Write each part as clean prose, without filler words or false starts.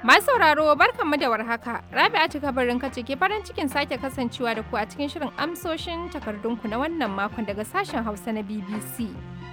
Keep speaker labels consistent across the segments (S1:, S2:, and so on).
S1: Masu sauraro barkanmu da warhaka. Rabi'atu kabarin kace ke farin cikin sake kasancewa da ku a cikin shirin amsoshin takardunku na wannan makon daga sashen Hausa na BBC.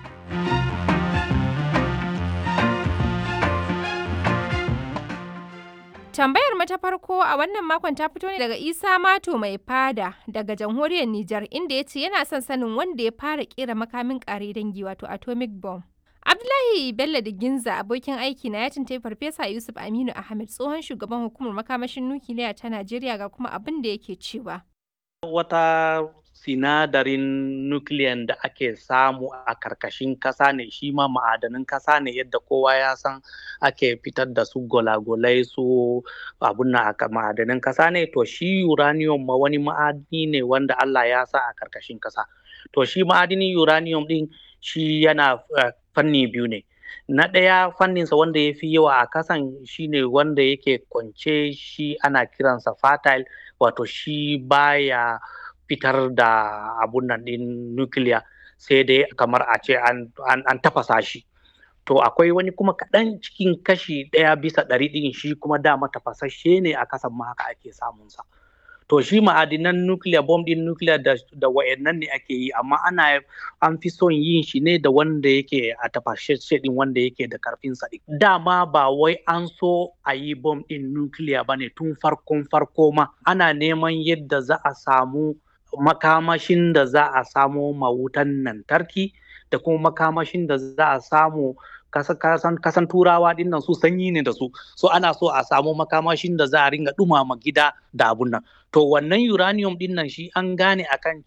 S1: Tambayar mu ta farko a wannan makon ta fito ne daga Isa Mato mai fada daga jamhuriyar Nijar inda ya ce yana son sanin wanda ya fara kera makamin kare dangi wato atomic bomb. Abdullahi Bello Diginza abokin aiki na ya tuntuɓi Farfesa Yusuf Aminu Ahmed tsohon shugaban hukumar makamashin nukiliya ta Najeriya ga kuma abin da yake cewa.
S2: Wata sinadarin nukiliyan da ake samu a karkashin kasa ne shi ma ma'adanin kasa ne yadda kowa ya san ake fitar da su gwalagwalai su abun na ma'adanin kasa ne to shi uranium ma wani ma'adini ne wanda Allah ya sa a karkashin kasa. To shi ma'adinin uranium din shi yana fanni biyu ne. Na ɗaya fanninsa wanda ya fi yawa a kasan shi ne wanda yake kwance shi ana kiransa fertile wato shi baya fitar da abun nan ɗin nukiliya sai dai kamar a ce an tafasa shi. To akwai wani kuma kaɗan cikin kashi 1/100 ɗin shi kuma dama tafasashe ne a kasan ma haka ake samunsa. To shi ma'adinan nukiliya bomb din nukiliya da wayannan ne ake yi amma an fi son yin shi ne da wanda yake a tafashashe din wanda yake da karfin sa din. Dama ba wai an so a yi bomb din nukiliya bane tun farko ma ana neman yadda za a samu makamashin da za a samo mawutan lantarki da kuma makamashin da za a samu kasan turawa din nan su sanyi ne da su so ana so a samu makamashin da za a ringa dumama gida da abun nan to wannan uranium din nan shi an gane akan